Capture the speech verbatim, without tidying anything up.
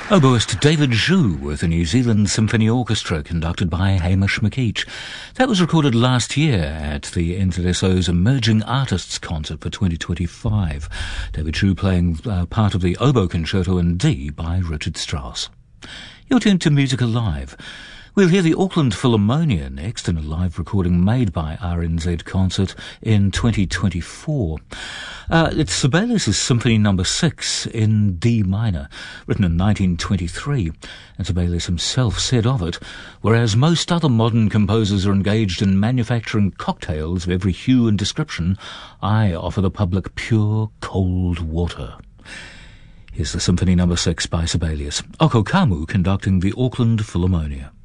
Oboist David Zhu with the New Zealand Symphony Orchestra conducted by Hamish McKeach. That was recorded last year at the N Z S O's Emerging Artists Concert for twenty twenty-five. David Zhu playing uh, part of the Oboe Concerto in D by Richard Strauss. You're tuned to Music Alive. We'll hear the Auckland Philharmonia next in a live recording made by R N Z Concert in twenty twenty-four. Uh, it's Sibelius' Symphony Number six in D minor, written in nineteen twenty-three, and Sibelius himself said of it, whereas most other modern composers are engaged in manufacturing cocktails of every hue and description, I offer the public pure, cold water. Here's the Symphony Number six by Sibelius. Oko Kamu conducting the Auckland Philharmonia.